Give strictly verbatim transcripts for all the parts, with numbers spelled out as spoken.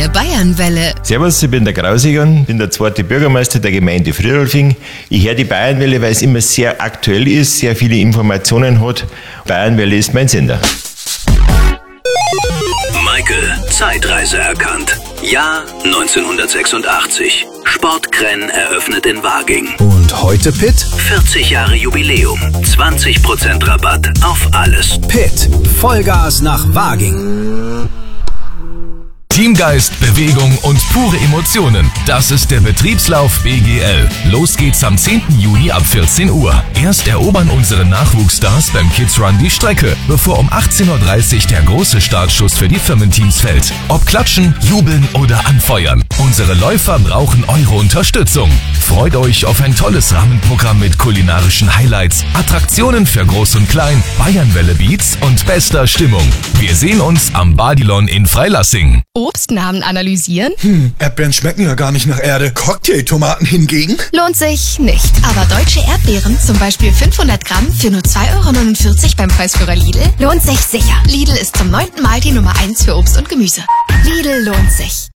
neue Bayernwelle. Servus, ich bin der Grausigan, bin der zweite Bürgermeister der Gemeinde Friedolfing. Ich höre die Bayernwelle, weil es immer sehr aktuell ist, sehr viele Informationen hat. Bayernwelle ist mein Sender. Michael, Zeitreise erkannt. Jahr neunzehnhundertsechsundachtzig. Sportkrenn eröffnet in Waging. Und heute Pitt? vierzig Jahre Jubiläum. zwanzig Prozent Rabatt auf alles. Pitt. Vollgas nach Waging. Teamgeist, Bewegung und pure Emotionen. Das ist der Betriebslauf B G L. Los geht's am zehnten Juni ab vierzehn Uhr. Erst erobern unsere Nachwuchsstars beim Kids Run die Strecke, bevor um achtzehn Uhr dreißig der große Startschuss für die Firmenteams fällt. Ob klatschen, jubeln oder anfeuern. Unsere Läufer brauchen eure Unterstützung. Freut euch auf ein tolles Rahmenprogramm mit kulinarischen Highlights, Attraktionen für Groß und Klein, Bayernwelle Beats und bester Stimmung. Wir sehen uns am Badilon in Freilassing. Obstnamen analysieren? Hm, Erdbeeren schmecken ja gar nicht nach Erde. Cocktailtomaten hingegen? Lohnt sich nicht. Aber deutsche Erdbeeren, zum Beispiel fünfhundert Gramm für nur zwei Euro neunundvierzig beim Preisführer Lidl, lohnt sich sicher. Lidl ist zum neunten Mal die Nummer eins für Obst und Gemüse. Lidl lohnt sich.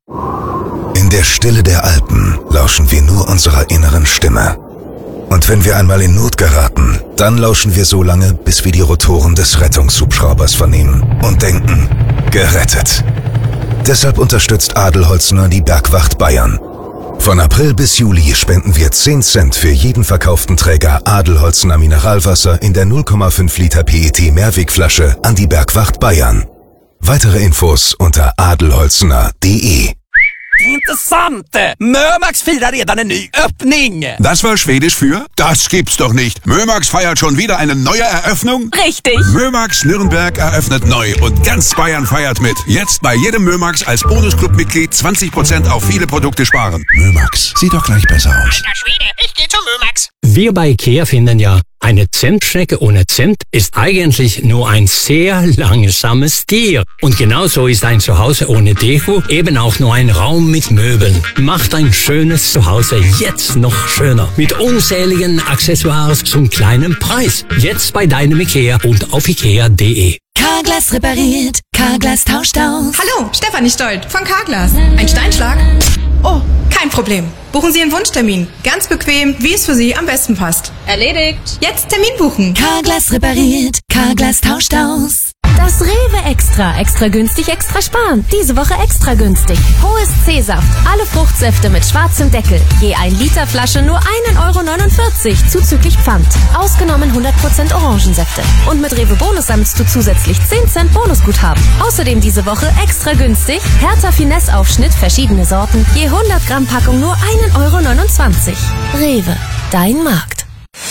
In der Stille der Alpen lauschen wir nur unserer inneren Stimme. Und wenn wir einmal in Not geraten, dann lauschen wir so lange, bis wir die Rotoren des Rettungshubschraubers vernehmen und denken, gerettet. Deshalb unterstützt Adelholzner die Bergwacht Bayern. Von April bis Juli spenden wir zehn Cent für jeden verkauften Träger Adelholzner Mineralwasser in der null Komma fünf Liter P E T Mehrwegflasche an die Bergwacht Bayern. Weitere Infos unter adelholzner punkt de. Intressant! Mömax firar redan en ny öppning! Das war Schwedisch für? Das gibt's doch nicht! Mömax feiert schon wieder eine neue Eröffnung? Richtig! Mömax Nürnberg eröffnet neu und ganz Bayern feiert mit. Jetzt bei jedem Mömax als Bonusclub-Mitglied zwanzig Prozent auf viele Produkte sparen. Mömax, sieht doch gleich besser aus. Alter Schwede, ich geh zu Mömax! Wir bei IKEA finden ja, eine Zentschnecke ohne Cent ist eigentlich nur ein sehr langsames Tier. Und genauso ist ein Zuhause ohne Deko eben auch nur ein Raum mit Möbeln. Macht ein schönes Zuhause jetzt noch schöner. Mit unzähligen Accessoires zum kleinen Preis. Jetzt bei deinem IKEA und auf ikea punkt de. Carglass repariert, Carglass tauscht aus. Hallo, Stefanie Stolt von Carglass. Ein Steinschlag? Oh, kein Problem. Buchen Sie Ihren Wunschtermin. Ganz bequem, wie es für Sie am besten passt. Erledigt. Jetzt Termin buchen. Carglass repariert, Carglass tauscht aus. Das Rewe Extra. Extra günstig, extra sparen. Diese Woche extra günstig. Hohes C-Saft. Alle Fruchtsäfte mit schwarzem Deckel. Je ein Liter Flasche nur ein Euro neunundvierzig zuzüglich Pfand. Ausgenommen hundert Prozent Orangensäfte. Und mit Rewe Bonus sammelst du zusätzlich zehn Cent Bonusguthaben. Außerdem diese Woche extra günstig. Hertha Finesse Aufschnitt, verschiedene Sorten. Je hundert Gramm Packung nur ein Euro neunundzwanzig. Rewe. Dein Markt.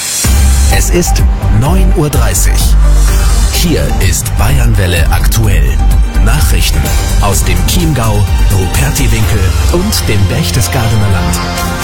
Es ist neun Uhr dreißig. Hier ist Bayernwelle aktuell. Nachrichten aus dem Chiemgau, Rupertiwinkel und dem Berchtesgadener Land.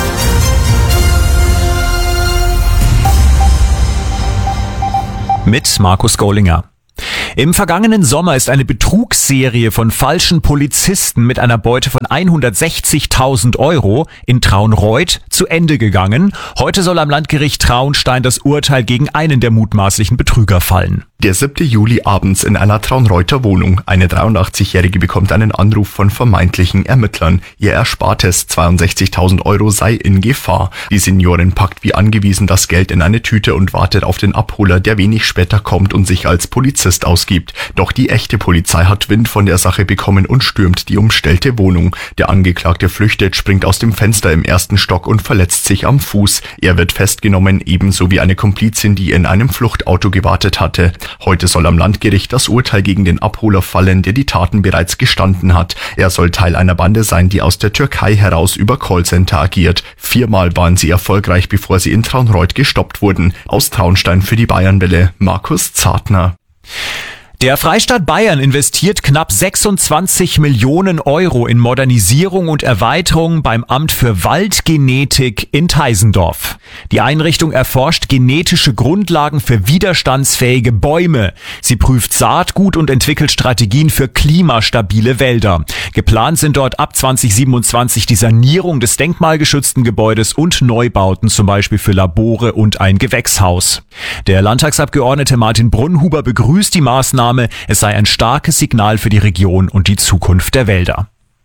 Mit Markus Gollinger. Im vergangenen Sommer ist eine Betrugsserie von falschen Polizisten mit einer Beute von hundertsechzigtausend Euro in Traunreut zu Ende gegangen. Heute soll am Landgericht Traunstein das Urteil gegen einen der mutmaßlichen Betrüger fallen. Der siebte Juli abends in einer Traunreuter Wohnung. Eine dreiundachtzig-Jährige bekommt einen Anruf von vermeintlichen Ermittlern. Ihr Erspartes zweiundsechzigtausend Euro sei in Gefahr. Die Seniorin packt wie angewiesen das Geld in eine Tüte und wartet auf den Abholer, der wenig später kommt und sich als Polizist ausgibt. Doch die echte Polizei hat Wind von der Sache bekommen und stürmt die umstellte Wohnung. Der Angeklagte flüchtet, springt aus dem Fenster im ersten Stock und verletzt sich am Fuß. Er wird festgenommen, ebenso wie eine Komplizin, die in einem Fluchtauto gewartet hatte. Heute soll am Landgericht das Urteil gegen den Abholer fallen, der die Taten bereits gestanden hat. Er soll Teil einer Bande sein, die aus der Türkei heraus über Callcenter agiert. Viermal waren sie erfolgreich, bevor sie in Traunreut gestoppt wurden. Aus Traunstein für die Bayernwelle, Markus Zartner. Der Freistaat Bayern investiert knapp sechsundzwanzig Millionen Euro in Modernisierung und Erweiterung beim Amt für Waldgenetik in Teisendorf. Die Einrichtung erforscht genetische Grundlagen für widerstandsfähige Bäume. Sie prüft Saatgut und entwickelt Strategien für klimastabile Wälder. Geplant sind dort ab zwanzig siebenundzwanzig die Sanierung des denkmalgeschützten Gebäudes und Neubauten, zum Beispiel für Labore und ein Gewächshaus. Der Landtagsabgeordnete Martin Brunhuber begrüßt die Maßnahme. Es sei ein starkes Signal für die Region und die Zukunft der Wälder.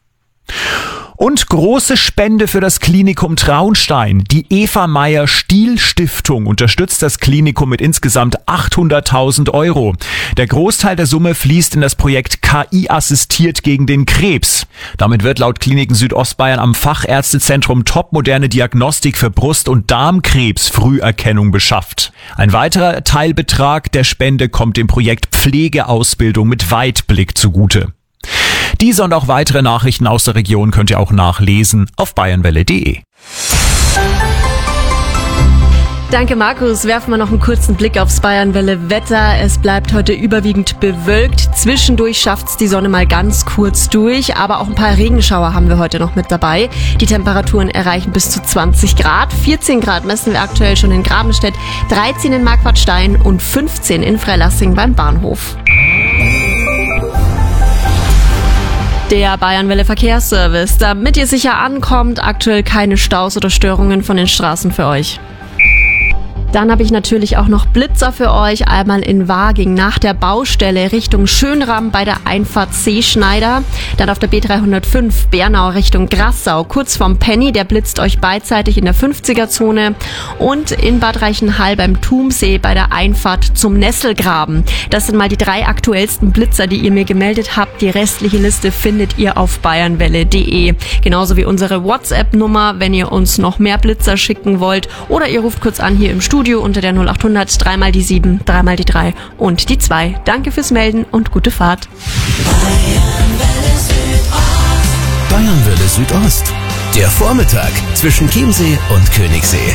Und große Spende für das Klinikum Traunstein. Die Eva Meyer Stiel Stiftung unterstützt das Klinikum mit insgesamt achthunderttausend Euro. Der Großteil der Summe fließt in das Projekt K I-assistiert gegen den Krebs. Damit wird laut Kliniken Südostbayern am Fachärztezentrum topmoderne Diagnostik für Brust- und Darmkrebs-Früherkennung beschafft. Ein weiterer Teilbetrag der Spende kommt dem Projekt Pflegeausbildung mit Weitblick zugute. Diese und auch weitere Nachrichten aus der Region könnt ihr auch nachlesen auf bayernwelle punkt de. Danke, Markus. Werfen wir noch einen kurzen Blick aufs Bayernwelle-Wetter. Es bleibt heute überwiegend bewölkt. Zwischendurch schafft's die Sonne mal ganz kurz durch, aber auch ein paar Regenschauer haben wir heute noch mit dabei. Die Temperaturen erreichen bis zu zwanzig Grad. vierzehn Grad messen wir aktuell schon in Grabenstedt, dreizehn in Marquardstein und fünfzehn in Freilassing beim Bahnhof. Der Bayernwelle Verkehrsservice. Damit ihr sicher ankommt, aktuell keine Staus oder Störungen von den Straßen für euch. Dann habe ich natürlich auch noch Blitzer für euch. Einmal in Waging nach der Baustelle Richtung Schönram bei der Einfahrt Seeschneider. Dann auf der B dreihundertfünf Bernau Richtung Grassau kurz vorm Penny. Der blitzt euch beidseitig in der fünfziger-Zone. Und in Bad Reichenhall beim Tumsee bei der Einfahrt zum Nesselgraben. Das sind mal die drei aktuellsten Blitzer, die ihr mir gemeldet habt. Die restliche Liste findet ihr auf bayernwelle punkt de. Genauso wie unsere WhatsApp-Nummer, wenn ihr uns noch mehr Blitzer schicken wollt. Oder ihr ruft kurz an hier im Studio unter der null achthundert, dreimal die sieben, dreimal die drei und die zwei. Danke fürs Melden und gute Fahrt. Bayernwelle Südost. Der Vormittag zwischen Chiemsee und Königssee.